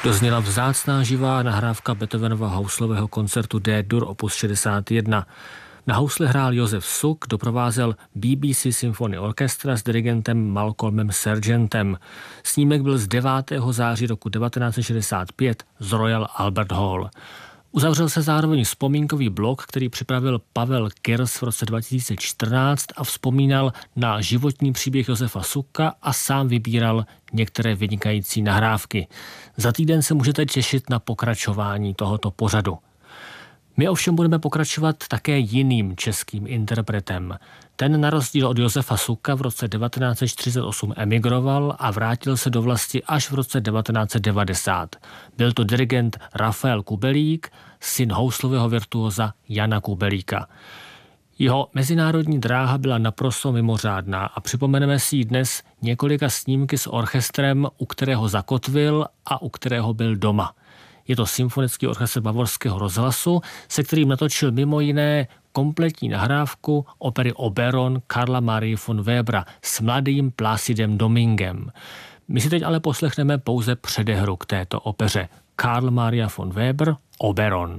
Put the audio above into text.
Dozněla vzácná živá nahrávka Beethovenova houslového koncertu D-dur opus 61. Na housle hrál Josef Suk, doprovázel BBC Symphony Orchestra s dirigentem Malcolmem Sargentem. Snímek byl z 9. září roku 1965 z Royal Albert Hall. Uzavřel se zároveň vzpomínkový blok, který připravil Pavel Kirs v roce 2014 a vzpomínal na životní příběh Josefa Suka a sám vybíral některé vynikající nahrávky. Za týden se můžete těšit na pokračování tohoto pořadu. My ovšem budeme pokračovat také jiným českým interpretem. Ten na rozdíl od Josefa Suka v roce 1948 emigroval a vrátil se do vlasti až v roce 1990. Byl to dirigent Rafael Kubelík, syn houslového virtuóza Jana Kubelíka. Jeho mezinárodní dráha byla naprosto mimořádná a připomeneme si ji dnes několika snímky s orchestrem, u kterého zakotvil a u kterého byl doma. Je to Symfonický orchestr Bavorského rozhlasu, se kterým natočil mimo jiné kompletní nahrávku opery Oberon Karla Marie von Webera s mladým Plácidem Domingem. My si teď ale poslechneme pouze předehru k této opeře. Karl Maria von Weber, Oberon.